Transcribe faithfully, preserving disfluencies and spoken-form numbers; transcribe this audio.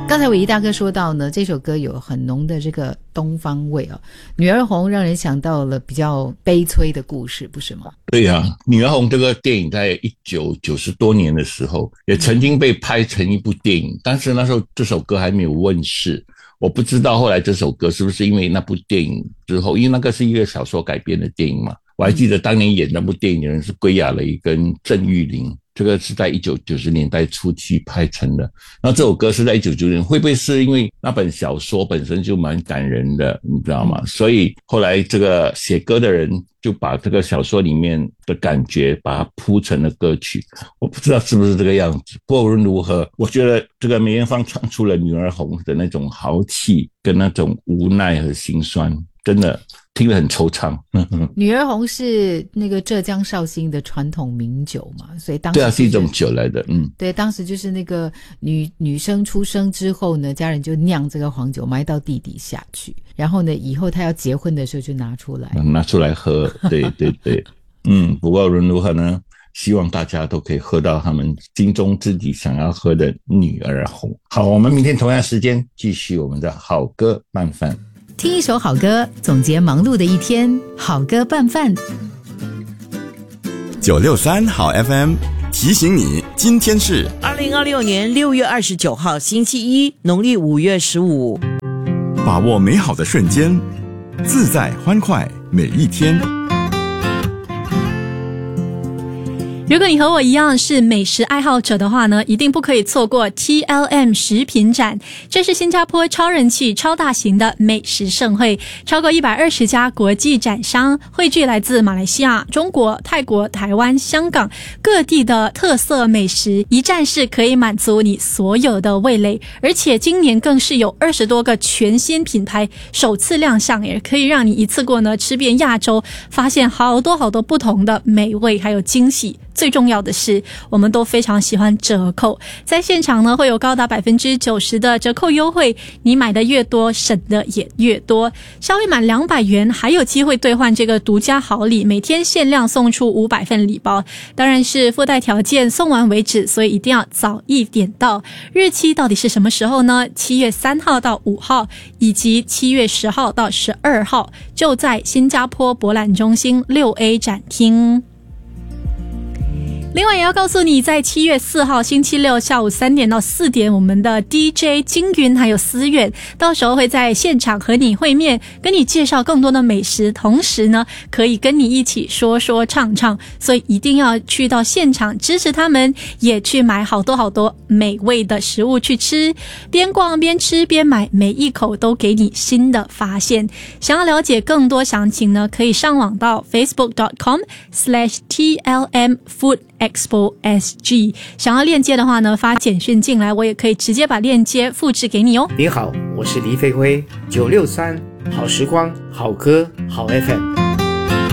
刚才伟仪大哥说到呢，这首歌有很浓的这个东方味哦。女儿红让人想到了比较悲催的故事，不是吗？ 对啊，女儿红这个电影在一九九十多年的时候也曾经被拍成一部电影，但是那时候这首歌还没有问世。我不知道后来这首歌是不是因为那部电影之后，因为那个是一个小说改编的电影嘛。我还记得当年演那部电影的人是归亚蕾跟郑裕玲，这个是在一九九十年代初期拍成的。然后这首歌是在一九九零年，会不会是因为那本小说本身就蛮感人的，你知道吗？所以后来这个写歌的人就把这个小说里面的感觉把它铺成了歌曲。我不知道是不是这个样子，不过无论如何，我觉得这个梅艳芳唱出了女儿红的那种豪气跟那种无奈和心酸，真的听得很惆怅。 女儿红是那个浙江绍兴的传统名酒嘛，所以当时、就是、 对啊，是一种酒来的。嗯， 对，当时就是那个女女生出生之后呢，家人就酿这个黄酒埋到地底下去，然后呢，以后她要结婚的时候就拿出来， 拿出来喝。对对对，嗯，不过无论如何呢，希望大家都可以喝到他们心中自己想要喝的女儿红。好，我们明天同样时间继续我们的好歌拌饭。 听一首好歌，总结忙碌的一天，好歌拌饭。 九六三好 F M 提醒你，今天是二零二六年六月二十九号星期一，农历五月十五。 把握美好的瞬间，自在欢快每一天。 如果你和我一样是美食爱好者的话呢，一定不可以错过 T L M 食品展。这是新加坡超人气超大型的美食盛会，超过一百二十家国际展商汇聚来自马来西亚、中国、泰国、台湾、香港各地的特色美食，一站式可以满足你所有的味蕾。而且今年更是有二十多个全新品牌首次亮相，也可以让你一次过呢吃遍亚洲，发现好多好多不同的美味还有惊喜。最重要的是，我们都非常喜欢折扣，在现场呢会有高达 百分之九十 的折扣优惠，你买的越多省的也越多。消费满两百元还有机会兑换这个独家好礼，每天限量送出五百份礼包，当然是附带条件，送完为止，所以一定要早一点到。日期到底是什么时候呢？七月三号到五号以及七月十号到十二号，就在新加坡博览中心 六 A 展厅。另外也要告诉你，在七月四号星期六下午三点到四点，我们的 D J 金云还有思远到时候会在现场和你会面，跟你介绍更多的美食，同时呢可以跟你一起说说唱唱，所以一定要去到现场支持他们，也去买好多好多美味的食物去吃，边逛边吃边买，每一口都给你新的发现。想要了解更多详情呢，可以上网到 facebook dot com slash T L M food Expo S G， 想要链接的话呢，发简讯进来，我也可以直接把链接复制给你哦。 你好，我是黎飞辉，九六三好时光好歌好 F M。